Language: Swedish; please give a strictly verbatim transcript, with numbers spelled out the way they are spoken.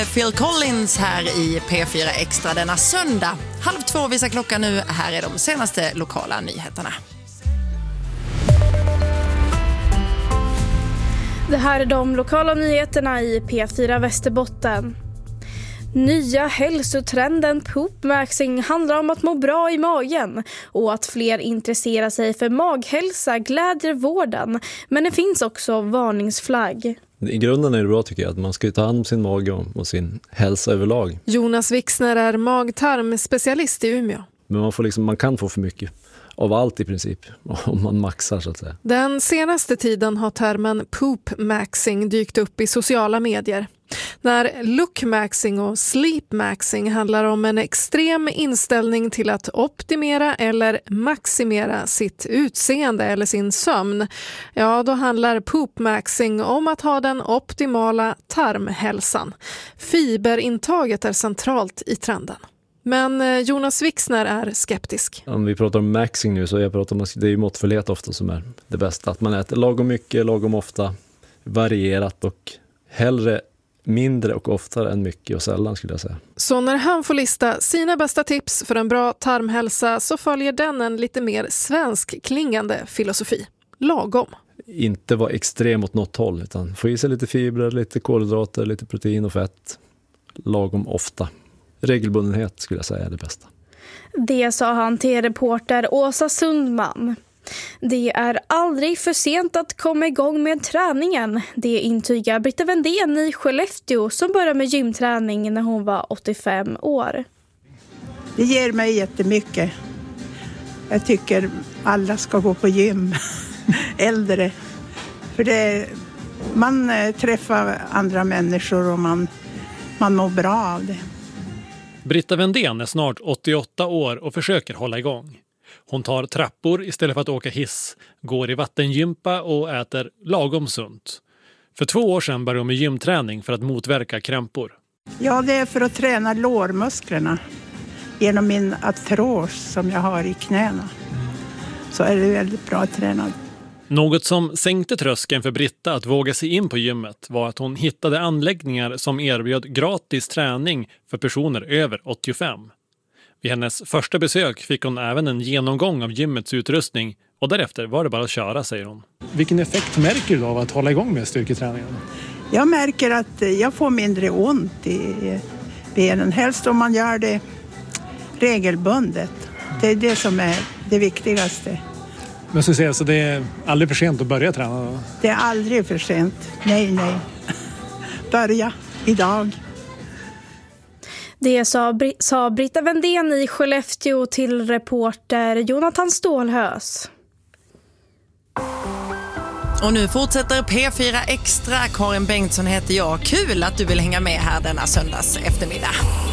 Phil Collins här i P fyra Extra denna söndag. Halv två visar klockan nu. Här är de senaste lokala nyheterna. Det här är de lokala nyheterna i P fyra Västerbotten. Nya hälsotrenden poopmaxing handlar om att må bra i magen och att fler intresserar sig för maghälsa glädjer vården. Men det finns också varningsflagg. I grunden är det bra tycker jag att man ska ta hand om sin mage och sin hälsa överlag. Jonas Wixner är mag-tarm-specialist i Umeå. Men man, får liksom, man kan få för mycket av allt i princip om man maxar så att säga. Den senaste tiden har termen poop-maxing dykt upp i sociala medier. När look-maxing och sleep-maxing handlar om en extrem inställning till att optimera eller maximera sitt utseende eller sin sömn, ja då handlar poop-maxing om att ha den optimala tarmhälsan. Fiberintaget är centralt i trenden. Men Jonas Wixner är skeptisk. Om vi pratar om maxing nu så jag pratar om det är ju måttfullhet ofta som är det bästa. Att man äter lagom mycket, lagom ofta, varierat och hellre mindre och oftare än mycket och sällan skulle jag säga. Så när han får lista sina bästa tips för en bra tarmhälsa så följer den en lite mer svensk klingande filosofi. Lagom. Inte vara extrem åt något håll utan få i sig lite fibrer, lite kolhydrater, lite protein och fett. Lagom ofta. Regelbundenhet skulle jag säga är det bästa. Det sa han till reporter Åsa Sundman. Det är aldrig för sent att komma igång med träningen. Det intygar Britta Vendén i Skellefteå som började med gymträning när hon var åttiofem år. Det ger mig jättemycket. Jag tycker alla ska gå på gym. Äldre. För det, man träffar andra människor och man, man mår bra av det. Britta Vendén är snart åttioåtta år och försöker hålla igång. Hon tar trappor istället för att åka hiss, går i vattengympa och äter lagom sunt. För två år sedan började hon med gymträning för att motverka krämpor. Ja, det är för att träna lårmusklerna genom min artros som jag har i knäna. Så är det väldigt bra att träna. Något som sänkte tröskeln för Britta att våga sig in på gymmet var att hon hittade anläggningar som erbjöd gratis träning för personer över åttiofem. Vid hennes första besök fick hon även en genomgång av gymmets utrustning och därefter var det bara att köra, säger hon. Vilken effekt märker du av att hålla igång med styrketräningen? Jag märker att jag får mindre ont i benen, helst om man gör det regelbundet. Det är det som är det viktigaste. Men så säger så det är aldrig för sent att börja träna då? Det är aldrig för sent. Nej, nej. Börja idag. Det sa, sa Britta Vendén i Skellefteå till reporter Jonathan Stålhös. Och nu fortsätter P fyra Extra. Karin Bengtsson heter jag. Kul att du vill hänga med här denna söndags eftermiddag.